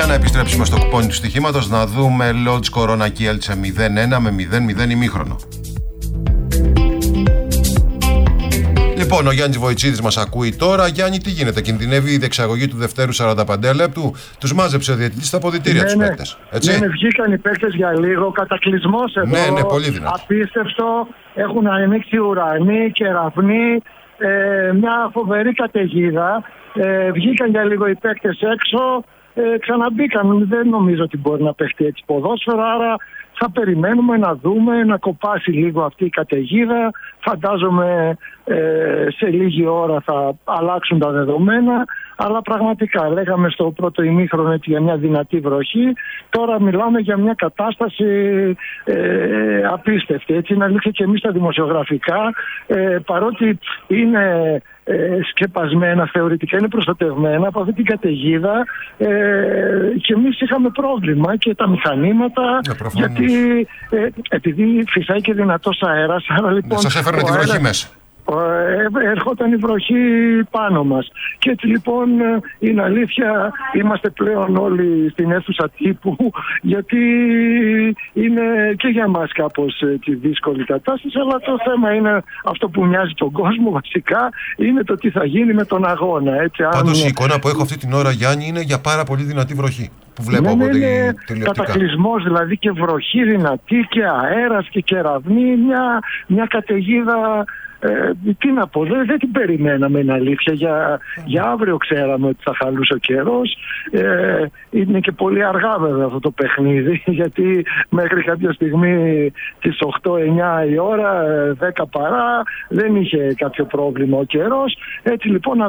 Για να επιστρέψουμε στο κουπόνι του στοιχήματος, να δούμε Lodge Κορώνα Kielce 0-1 με 0-0 ημίχρονο. Λοιπόν, ο Γιάννης Βοητσίδης μας ακούει τώρα. Γιάννη, τι γίνεται, κινδυνεύει η διεξαγωγή του δευτέρου 45 λεπτού? Τους μάζεψε ο διαιτητής στα αποδυτήρια τους παίκτες. Ναι, βγήκαν οι παίκτες για λίγο. Κατακλυσμός εδώ. Ναι, πολύ δυνατό. Απίστευτο. Έχουν ανοίξει ουρανοί, κεραυνοί. Μια φοβερή καταιγίδα. Βγήκαν για λίγο οι παίκτες έξω. Ξαναμπήκαν. Δεν νομίζω ότι μπορεί να παιχτεί έτσι ποδόσφαιρο. Άρα θα περιμένουμε να δούμε, να κοπάσει λίγο αυτή η καταιγίδα. Φαντάζομαι σε λίγη ώρα θα αλλάξουν τα δεδομένα. Αλλά πραγματικά λέγαμε στο πρώτο ημίχρονο έτσι για μια δυνατή βροχή. Τώρα μιλάμε για μια κατάσταση απίστευτη. Έτσι είναι αλήθεια και εμείς τα δημοσιογραφικά, παρότι είναι σκεπασμένα θεωρητικά, είναι προστατευμένα από αυτή την καταιγίδα, και εμείς είχαμε πρόβλημα και τα μηχανήματα, γιατί επειδή φυσάει και δυνατός αέρας, άρα λοιπόν σας έφερνε τη βροχή μέσα. Ερχόταν η βροχή πάνω μας. Και έτσι λοιπόν είναι αλήθεια, είμαστε πλέον όλοι στην αίθουσα τύπου, γιατί είναι και για μας κάπως δύσκολη κατάσταση, αλλά το θέμα είναι αυτό που μοιάζει τον κόσμο βασικά, είναι το τι θα γίνει με τον αγώνα. Έτσι, πάντως η εικόνα που έχω αυτή την ώρα, Γιάννη, είναι για πάρα πολύ δυνατή βροχή που βλέπω από τηλεοπτικά. Κατακλυσμός δηλαδή, και βροχή δυνατή και αέρας και κεραυνή, μια καταιγίδα. Τι να πω, δεν την περιμέναμε, είναι αλήθεια. Για αύριο ξέραμε ότι θα χαλούσε ο καιρός. Είναι και πολύ αργά βέβαια αυτό το παιχνίδι, γιατί μέχρι κάποια στιγμή τις 8-9 η ώρα, 10 παρά, δεν είχε κάποιο πρόβλημα ο καιρός. Έτσι λοιπόν